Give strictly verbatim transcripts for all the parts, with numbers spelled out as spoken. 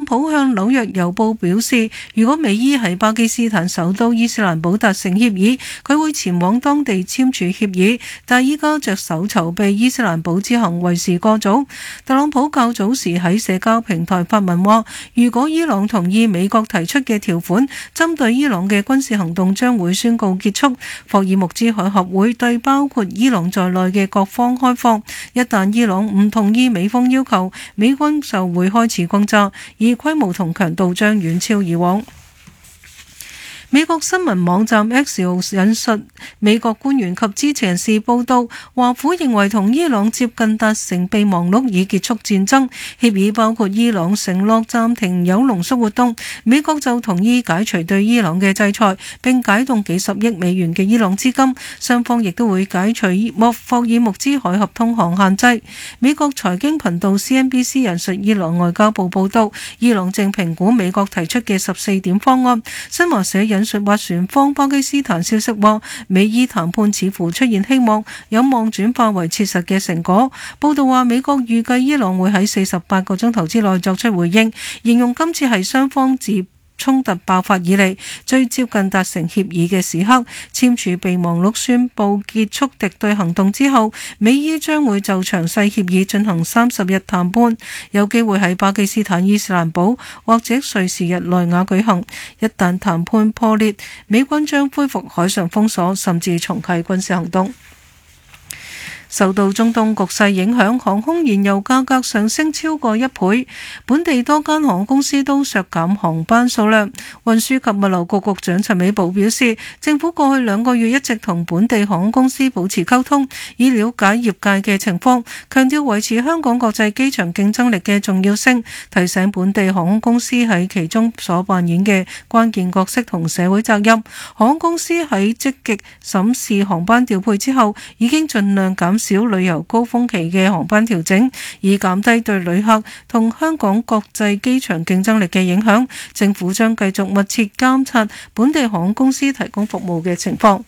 普向紐約郵報表示，如果美伊喺巴基斯坦首都伊斯蘭堡達成協議，佢會前往當地簽署協議，但依家着手籌備伊斯蘭堡之行為時過早。特朗普較早時喺社交平台發文話，如果伊朗同意美國提出嘅條款，針對伊朗嘅軍事行動將會宣告結束。霍爾木茲海峽會對包括伊朗在內嘅各方開放，一旦伊朗唔同意美方要求，美軍就會開始轟炸，而規模同強度將遠超以往。美國新聞網站 Axios 引述美國官員及知情人士報道，華府認為同伊朗接近達成備忘錄以結束戰爭協議，包括伊朗承諾暫停鈾濃縮活動，美國就同意解除對伊朗嘅制裁，並解凍幾十億美元嘅伊朗資金，雙方亦都會解除莫霍爾木茲海峽通航限制。美國財經頻道 C N B C 引述伊朗外交部報道，伊朗正評估美國提出嘅十四點方案。新華社引述斡旋方巴基斯坦消息話，美伊談判似乎出現希望，有望轉化為切實嘅成果。報道話，美國預計伊朗會喺四十八個鐘頭之內作出回應，形容今次係雙方自衝突爆發以嚟最接近達成協議嘅時刻。簽署備忘錄宣布結束敵對行動之後，美伊將會就詳細協議進行三十日談判，有機會喺巴基斯坦伊斯蘭堡或者瑞士日內瓦舉行。一旦談判破裂，美軍將恢復海上封鎖，甚至重啟軍事行動。受到中東局勢影響，航空燃油價格上升超過一倍，本地多間航空公司都削減航班數量。運輸及物流局局長陳美寶表示，政府過去兩個月一直同本地航空公司保持溝通，以了解業界嘅情況，強調維持香港國際機場競爭力嘅重要性，提醒本地航空公司喺其中所扮演嘅關鍵角色同社會責任。航空公司喺積極審視航班調配之後，已經盡量減少旅遊高峰期嘅航班調整，以減低對旅客同香港國際機場競爭力嘅影響。政府將繼續密切監察本地航空公司提供服務嘅情況。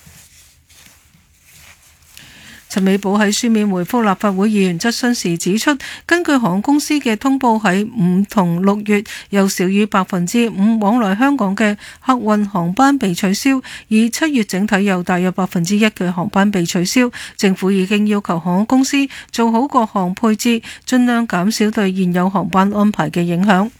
陳美寶喺書面回覆立法會議員質詢時指出，根據航空公司嘅通報，喺五同六月有少於百分之五往來香港嘅客運航班被取消，而七月整體有大約百分之一嘅航班被取消。政府已經要求航空公司做好各項配置，盡量減少對現有航班安排嘅影響。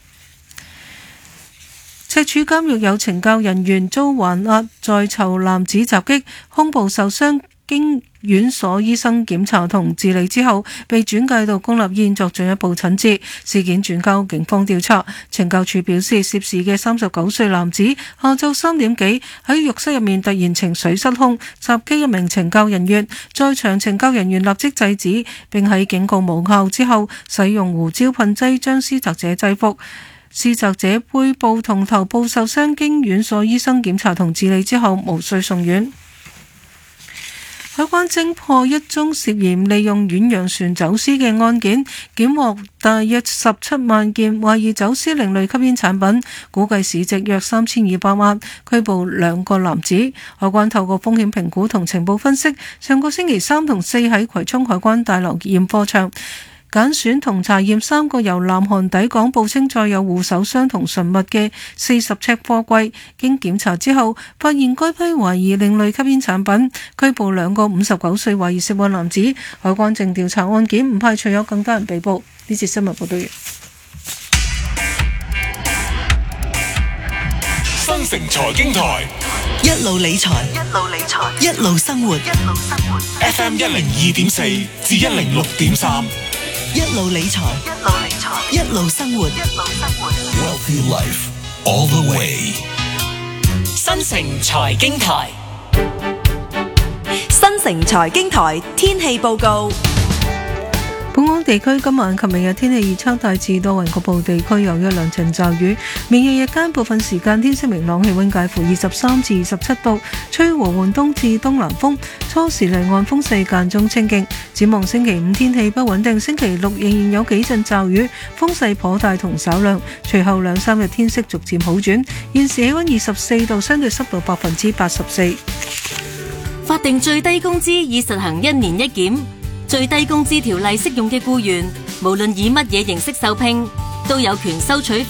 赤柱監獄有懲教人員遭還押在囚男子襲擊，胸部受傷，經院所醫生檢查同治理之後，被轉介到公立醫院作進一步診治。事件轉交警方調查。懲教署表示，涉事嘅三十九歲男子下晝三點幾喺浴室入面突然情緒失控，襲擊一名懲教人員，在場懲教人員立即制止，並喺警告無效之後，使用胡椒噴劑將施襲者制服。施襲者背部同頭部受傷，經院所醫生檢查同治理之後，無需送院。海關偵破一宗涉嫌利用遠洋船走私嘅案件，檢獲大約十七萬件懷疑走私另類吸煙產品，估計市值約三千二百萬，拘捕兩個男子。海關透過風險評估同情報分析，上個星期三同四喺葵涌海關大樓驗貨場揀選同查驗三個由南韓抵港報稱載有護手霜同唇蜜嘅四十尺貨櫃，經檢查之後發現該批懷疑另類吸煙產品，拘捕兩個五十九歲懷疑涉案男子。海關正調查案件，唔排除有更多人被捕。呢節新聞報道完。 新城財經台一路理財，一路理財，一路生活，一路生活。 F M 一零二點四至一零六點三。 一路理財，一路理財，一路生活，一路生活。 Wealthy life all the way。 新城財經台， 新城財經台天氣報告。 本港地區今晚及明日天氣預測大致多雲，局部地區有一兩陣驟雨。明日日間部分時間天色明朗，氣溫介乎二十三至二十七度，吹和緩東至東南風，初時離岸風勢間中清勁。展望星期五天氣不穩定，星期六仍然有幾陣驟雨，風勢頗大同稍涼。隨後兩三日天色逐漸好轉。現時氣溫二十四度，相對濕度百分之八十四。 法定最低工資已實行一年一檢。最低工資條例適用嘅僱員，無論以乜嘢形式受聘，都有權收取